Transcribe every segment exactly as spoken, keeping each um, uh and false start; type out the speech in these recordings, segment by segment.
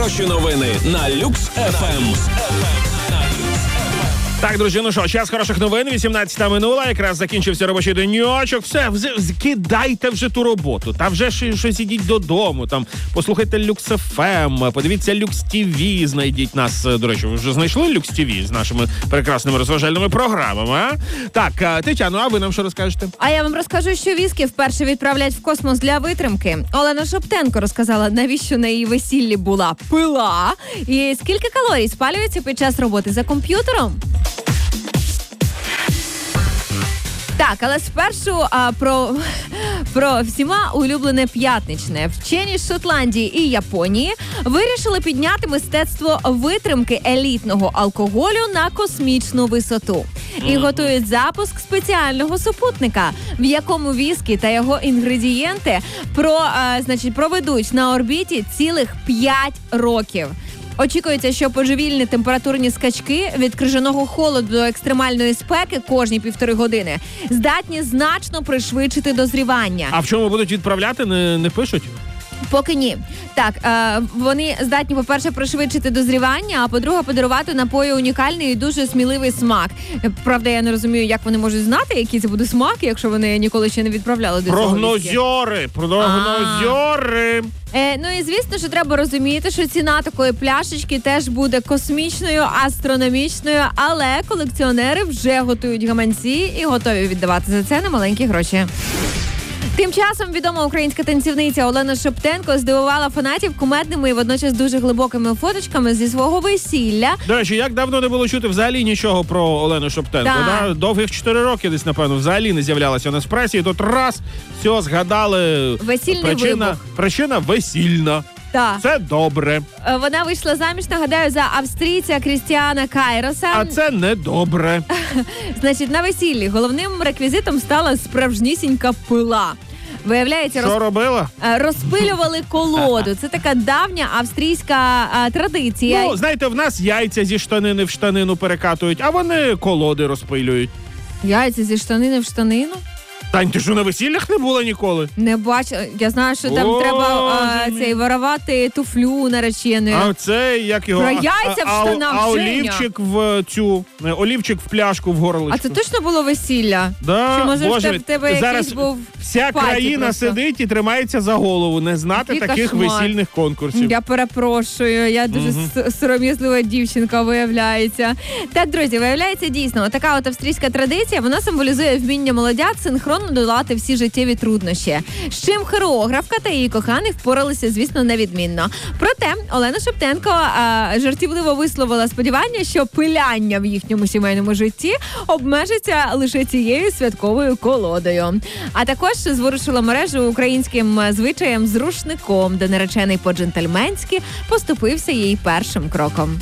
Хороші новини на Люкс еф ем. Так, друзі, ну що, час хороших новин, вісімнадцята минула, якраз закінчився робочий денечок. Все, вз- кидайте вже ту роботу, та вже ж щось ідіть додому, там, послухайте Люкс еф ем, подивіться Люкс ті ві, знайдіть нас, до речі, ви вже знайшли Люкс ті ві з нашими прекрасними розважальними програмами, а? Так, Тетяно, а ви нам що розкажете? А я вам розкажу, що віскі вперше відправлять в космос для витримки. Олена Шоптенко розказала, навіщо на її весіллі була пила і скільки калорій спалюється під час роботи за комп'ютером. Так, але спершу а, про, про всіма улюблене п'ятничне. Вчені з Шотландії і Японії вирішили підняти мистецтво витримки елітного алкоголю на космічну висоту. І готують запуск спеціального супутника, в якому віскі та його інгредієнти про, а, значить, проведуть на орбіті цілих п'ять років. Очікується, що божевільні температурні скачки від крижаного холоду до екстремальної спеки кожні півтори години здатні значно пришвидшити дозрівання. А в чому будуть відправляти, не, не пишуть? Поки ні. Так, е, вони здатні, по-перше, пришвидшити дозрівання, а по-друге, подарувати напою унікальний і дуже сміливий смак. Правда, я не розумію, як вони можуть знати, який це буде смак, якщо вони ніколи ще не відправляли до цього віскі. Прогнозьори! Прогнозьори! Е, ну і звісно, що треба розуміти, що ціна такої пляшечки теж буде космічною, астрономічною, але колекціонери вже готують гаманці і готові віддавати за це немаленькі гроші. Тим часом відома українська танцівниця Олена Шоптенко здивувала фанатів кумедними і водночас дуже глибокими фоточками зі свого весілля. До речі, як давно не було чути взагалі нічого про Олену Шоптенко, Так. да? Довгих чотири роки десь, напевно, взагалі не з'являлася вона з пресі, і тут раз, все, згадали. Весільний причина, вибух. Причина весільна. Так. Це добре. Е, Вона вийшла заміж, нагадаю, за австрійця Крістіана Кайроса. А це не добре. Значить, на весіллі головним реквізитом стала справжнісінька пила. Виявляється, Що роз... робила? е, розпилювали колоду. Це така давня австрійська е, традиція. Ну, знаєте, в нас яйця зі штанини в штанину перекатують, а вони колоди розпилюють. Яйця зі штанини в штанину? Тань, ти що, на весіллях не була ніколи? Не бачу. Я знаю, що там Боже треба е, мій. цей воровати туфлю нареченої. А це, як його... Про а- яйця в а, штанах, а, а Женя. олівчик в цю... е, Олівчик в пляшку в горлочку. А це точно було весілля? Да, Чи може Боже, в тебе, в тебе зараз якийсь був вся паті країна просто? сидить і тримається за голову, не знати Який таких кошмар. весільних конкурсів. Я перепрошую, я дуже Мгм. с- сором'язлива дівчинка, виявляється. Так, друзі, виявляється дійсно, така от австрійська традиція, вона символізує вміння молодят синхронно долати всі життєві труднощі. З чим хореографка та її коханий впоралися, звісно, невідмінно. Проте Олена Шоптенко а, жартівливо висловила сподівання, що пиляння в їхньому сімейному житті обмежиться лише цією святковою колодою. А також зворушила мережу українським звичаєм з рушником, де наречений по-джентльменськи поступився їй першим кроком.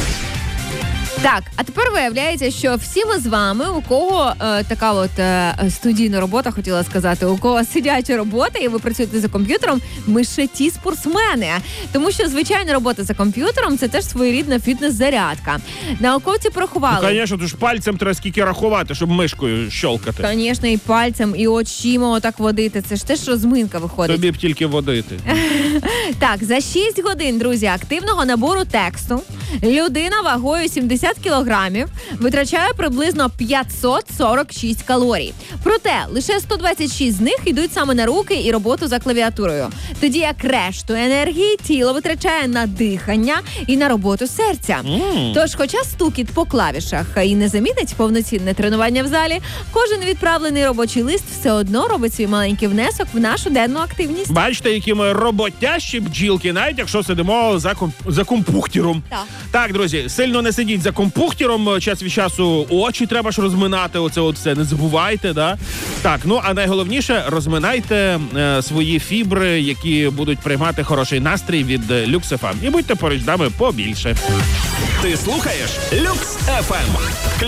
Так, а тепер виявляється, що всі ми з вами, у кого е, така от е, студійна робота, хотіла сказати, у кого сидяча робота, і ви працюєте за комп'ютером, ми ще ті спортсмени. Тому що звичайна робота за комп'ютером – це теж своєрідна фітнес-зарядка. Науковці порахували. Ну, звісно, то ж пальцем треба скільки рахувати, щоб мишкою щолкати. Звісно, і пальцем, і очима отак водити. Це ж теж розминка виходить. Тобі б тільки водити. Так, за шість годин, друзі, активного набору тексту людина вагою сімдесят кілограмів витрачає приблизно п'ятсот сорок шість калорій. Проте лише сто двадцять шість з них йдуть саме на руки і роботу за клавіатурою. Тоді як решту енергії тіло витрачає на дихання і на роботу серця. М. Тож, хоча стукіт по клавішах і не замінить повноцінне тренування в залі, кожен відправлений робочий лист все одно робить свій маленький внесок в нашу денну активність. Бачите, які ми роботящі бджілки, навіть якщо сидимо за, комп... за компухтером. Так. Так, друзі, сильно не сидіть за компухтером, час від часу очі треба ж розминати, оце от все, не забувайте, да? Так, ну а найголовніше, розминайте е, свої фібри, які будуть приймати хороший настрій від Люкс еф ем. І будьте поруч з нами побільше. Ти слухаєш Люкс еф ем.